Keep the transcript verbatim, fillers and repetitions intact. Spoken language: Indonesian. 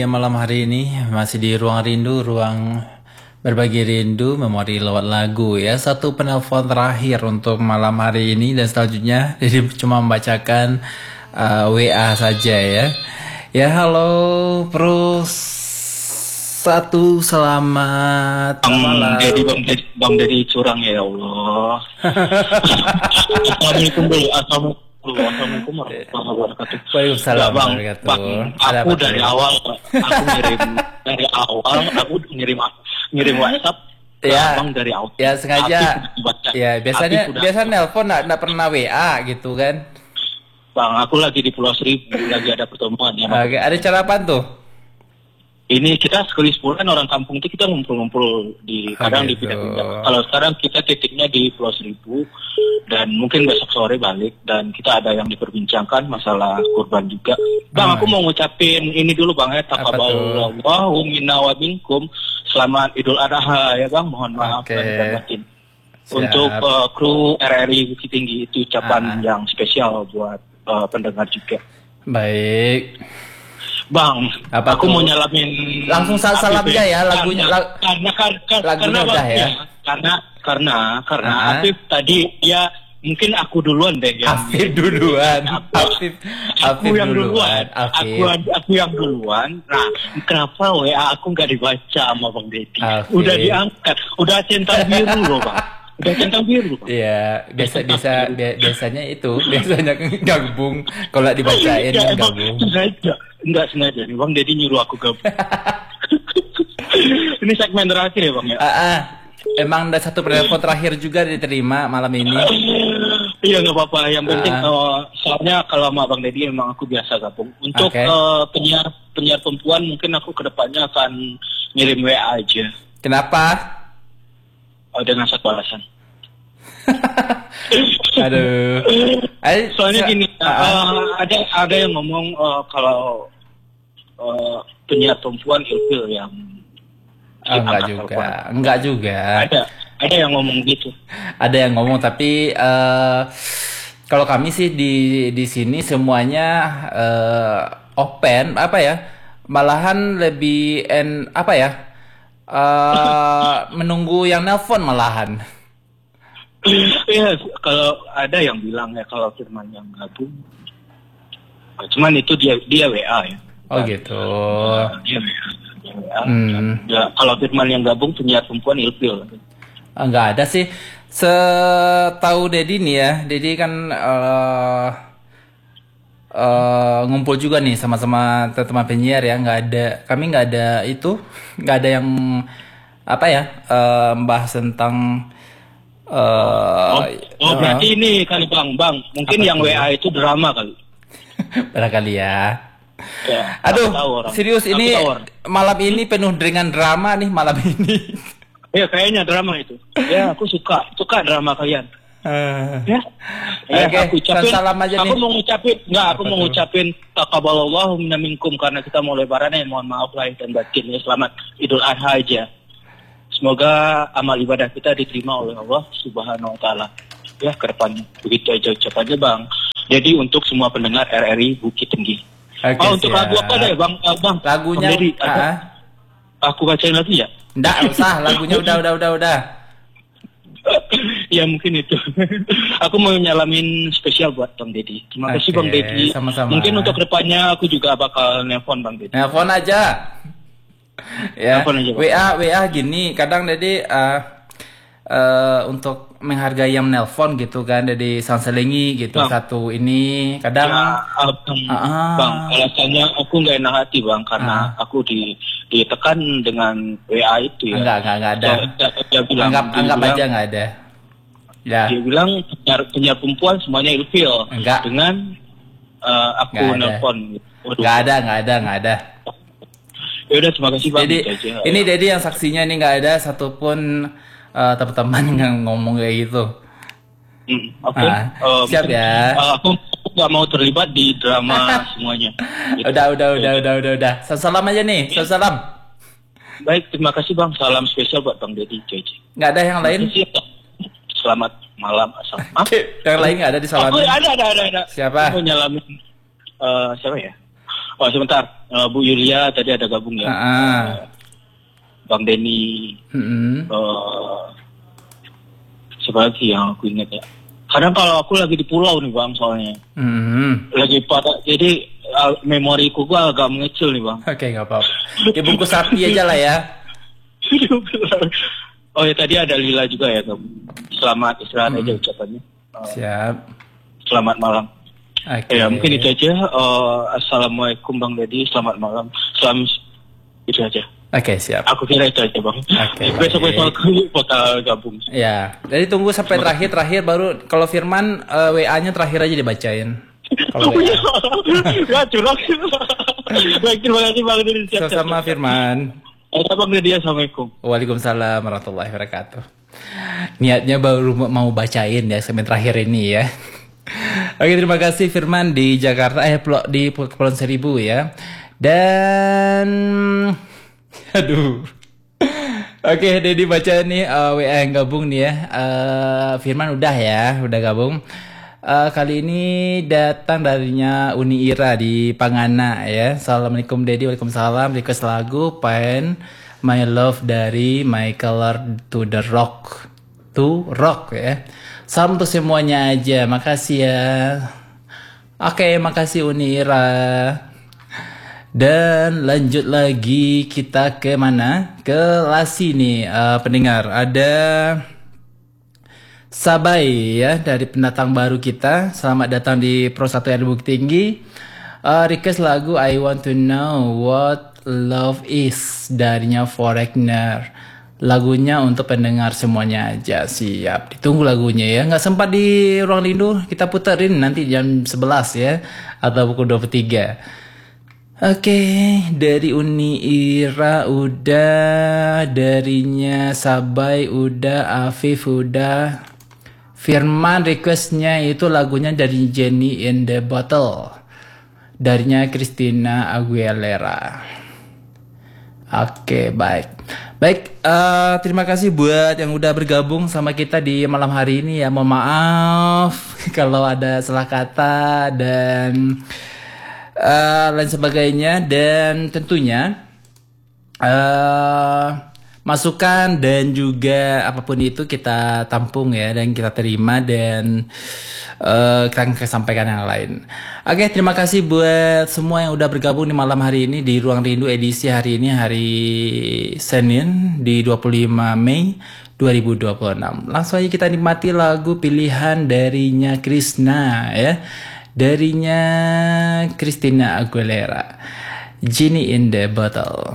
Ya, malam hari ini masih di ruang rindu, ruang berbagi rindu, memori lewat lagu ya. Satu penelpon terakhir untuk malam hari ini dan selanjutnya jadi cuma membacakan uh, W A saja ya. Ya halo Pros satu selamat Bang malam. Dedi, Bang Dedi, Bang Dedi curang ya Allah. Assalamualaikum dulu, Assalamualaikum. Assalamualaikum warahmatullahi wabarakatuh. Waalaikumsalam Bang, warahmatullahi bang, wabarakatuh. Ada aku apa dari tuh? awal, aku ngirim dari awal, aku ngirim ngirim WhatsApp ke Ya, abang dari awal. ya sengaja. Tapi sudah dibaca. Ya biasanya Tapi sudah. biasa nelpon nggak nggak pernah W A gitu kan? Bang, aku lagi di Pulau Seribu, lagi ada pertemuan ya. Oke, ada cara apa tuh? Ini kita sekali sebulan orang kampung itu kita ngumpul-ngumpul di Oh, kadang gitu. dipindah-pindah. Kalau sekarang kita titiknya di Pulau Seribu dan mungkin besok sore balik dan kita ada yang diperbincangkan masalah kurban juga. Bang, Oh. aku mau ngucapin ini dulu Bang ya, Apa tuh? taqabbalallahu minna wa minkum. Selamat Idul Adha ya Bang, mohon maaf Oke. lahir dan batin. Siap. Untuk uh, kru R R I Bukit Tinggi itu ucapan Ah. yang spesial buat uh, pendengar juga. Baik. Bang, Apa aku tuh? mau nyalamin Langsung sal- salam Afif aja ya, lagunya- karena lag- karena kar- kar- lagunya karena udah Bang, ya. karena karena karena Ah. Afif tadi dia mungkin aku duluan deh yang Afif duluan. Aku- Afif. aku Afif yang duluan, Afif. aku aku yang duluan. Nah, kenapa W A aku nggak dibaca sama Bang Dedi? Afif. Udah diangkat, udah centang biru loh Bang, udah centang biru Bang. Iya, biasa biasa bi- biasanya itu, biasanya gabung. Kalau nggak dibacain Ya, emang gabung. sengaja, nggak sengaja nih Bang Dedi nyuruh aku gabung. Ini segmen terakhir ya Bang ya. Ah, ah. Emang ada satu penelpon terakhir juga diterima malam ini. Iya nggak apa-apa. Yang penting Ah. uh, soalnya kalau sama Bang Dedi emang aku biasa gabung. Untuk Oke. uh, penyiar penyiar perempuan mungkin aku kedepannya akan ngirim W A aja Kenapa? uh, dengan satu alasan. Aduh. Ay, Soalnya sa- gini, Ah, ah. uh, ada ada yang ngomong uh, kalau uh, penyiar perempuan ilfil yang Oh, enggak angkat juga, telepon. enggak juga. Ada ada yang ngomong gitu. Ada yang ngomong tapi eh kalau kami sih di di sini semuanya eh, open apa ya? Malahan lebih en apa ya? eh menunggu yang nelpon malahan. Iya, kalau ada yang bilang ya kalau Firman yang gabung, uh, cuman itu dia dia W A ya. Oh gitu. Uh, dia W A. Dia W A. Hmm. Ya, kalau Firman yang gabung penyiar perempuan ilfil. Enggak ada sih. Setahu Dedi nih ya, Dedi kan eh eh, ngumpul juga nih sama-sama teman-teman penyiar ya. Nggak ada, kami nggak ada itu, nggak ada yang apa ya, eh, membahas tentang eh Oh, oh berarti ini kali Bang, Bang, mungkin Apa yang tuh? W A itu drama kali. barangkali ya. Ya, Aduh, aku tahu orang. serius Aku ini tahu orang. malam ini penuh dengan drama nih malam ini. Ya kayaknya drama itu. Ya aku suka, suka drama kalian. Ya. Ya, Oke, aku ucapin, salam aja aku nih. mau ngucapin, enggak, aku Apa mau tuh? ngucapin taqabbalallahu minna minkum karena kita mau lebaran ya, mohon maaf lahir dan batin ya, selamat Idul Adha aja. Semoga amal ibadah kita diterima oleh Allah Subhanahu wa taala. Ya, ke depannya. Begitu aja ucapannya, Bang. Jadi untuk semua pendengar R R I Bukit Tinggi. Oke, oh, untuk siap. lagu apa deh, Bang? Ah, bang. Lagunya, Bang Dedi, ada? ah, Aku bacain lagi ya? enggak usah, lagunya udah udah udah udah. Ya mungkin itu. Aku mau nyalamin spesial buat Bang Dedi. Terima kasih Oke, Bang Dedi. sama-sama. Mungkin untuk kedepannya aku juga bakal nelpon Bang Dedi. Nelfon aja. Ya, Nelfon aja, Bang. W A W A gini, kadang Dedi eh eh, untuk menghargai yang nelpon gitu kan, Dedi sanselingi gitu Bang. satu ini, kadang Ya, ah, bang, Ah. bang, alasannya aku nggak enak hati Bang karena aku di ditekan dengan W A itu ya. enggak enggak enggak ada. Dia, dia, dia bilang, Anggap dia anggap bilang, aja enggak ada. Ya. Dia bilang penyiar, penyiar perempuan semuanya ilfil. Enggak. Dengan eh, aku Enggak ada. nelpon. Waduh. Enggak ada, enggak ada, enggak ada. Ya udah terima kasih Bang. Jadi Itu aja. ini Dedi yang saksinya ini nggak ada satupun eh, teman-teman yang ngomong kayak gitu. Hmm, Oke. Ah, Eh, siap mungkin, ya. eh, aku nggak mau terlibat di drama semuanya. Gitu. Udah, udah, udah, udah, udah, udah. Salam aja nih, salam. Baik, terima kasih Bang. Salam spesial buat Bang Dedi. J J. Nggak ada yang lain? Terima kasih, Bang. Selamat malam. Asal. Ah? Yang lain nggak ada di Oh, salamin? ada, ada, ada, ada. Siapa? Aku mau nyalamin. eh, siapa ya? Oh, sebentar. uh, Bu Yulia tadi ada gabung ya. Ah, ah. Bang Denny. Mm-mm. Uh, siapa lagi yang aku ingat ya? Kadang kalau aku lagi di pulau nih Bang soalnya. Mm-mm. Lagi pada jadi uh, memoriku gua agak mengecil nih Bang. Oke, nggak apa-apa. Dibungkus sapi aja lah ya. Oh ya tadi ada Lila juga ya Bang. Selamat istirahat Hmm. aja ucapannya. Uh, Siap. selamat malam. Oke. Ya mungkin itu aja. Uh, Assalamualaikum Bang Dedi. Selamat malam. Salam itu aja. Oke, siap. Aku kira itu aja Bang. Oke, Besok baik. besok aku bakal gabung. Ya, jadi tunggu sampai terakhir terakhir baru kalau Firman eh, W A-nya terakhir aja dibacain. Kalau Oh W A. iya. Ya curang. Baik terima kasih Bang Dedi. Siap, siap, Sama siap. Firman. Eh, Bang Dedi. Assalamualaikum. Waalaikumsalam warahmatullahi wabarakatuh. Niatnya baru mau bacain ya segmen terakhir ini ya. Oke, terima kasih Firman di Jakarta eh pulau- di Kepulauan Seribu ya. Dan aduh. Oke, Dedi baca nih eh, W A yang gabung nih ya. Eh, Firman udah ya, udah gabung. Eh, kali ini datang darinya Uni Ira di Pangana ya. Assalamualaikum Dedi, waalaikumsalam. Request lagu Pain My Love dari My Color to the Rock. To Rock ya. Salam untuk semuanya aja. Makasih ya. Oke, makasih Uni Ira. Dan lanjut lagi kita ke mana? Ke Lasi nih eh, pendengar. Ada Sabai ya dari pendatang baru kita. Selamat datang di Pro satu R Bukit Tinggi. Eh, request lagu I Want to Know What Love Is darinya Foreigner. Lagunya untuk pendengar semuanya aja. Siap. Ditunggu lagunya ya. Nggak sempat di Ruang Rindu. Kita puterin nanti jam sebelas ya. Atau pukul dua puluh tiga. Oke, dari Uni Ira udah, darinya Sabai udah, Afif udah, Firman requestnya itu lagunya dari Jenny in the Bottle, darinya Christina Aguilera. Oke, baik, baik. eh, terima kasih buat yang udah bergabung sama kita di malam hari ini ya. Mohon maaf kalau ada salah kata dan Uh, lain sebagainya, dan tentunya uh, masukan dan juga apapun itu kita tampung ya dan kita terima dan uh, kita akan sampaikan yang lain. Oke, terima kasih buat semua yang udah bergabung di malam hari ini di Ruang Rindu edisi hari ini, hari Senin di dua puluh lima Mei dua ribu dua puluh enam. Langsung aja kita nikmati lagu pilihan darinya Krishna ya. Darinya Christina Aguilera, Genie in the Bottle.